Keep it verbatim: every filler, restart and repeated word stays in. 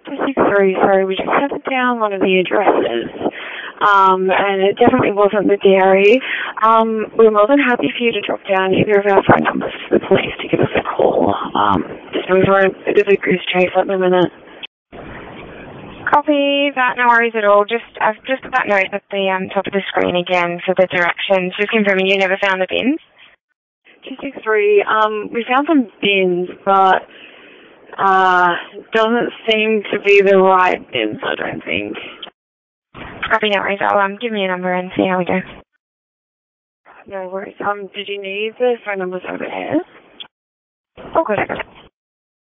two six three, sorry, we just had down one of the addresses, um, and it definitely wasn't the dairy. Um, we're more than happy for you to drop down either of our phone numbers to the police to give us a call. Um, just we've run a bit of a goose chase at the minute. Copy that, no worries at all. Just I've just put that note at the um, top of the screen again for the directions. Just confirming you never found the bins. two six three, um, we found some bins, but uh, doesn't seem to be the right bins, I don't think. Copy, no worries. I'll um, give me a number and see how we go. No worries. Um, did you need the phone numbers over here? Oh, good, I got it.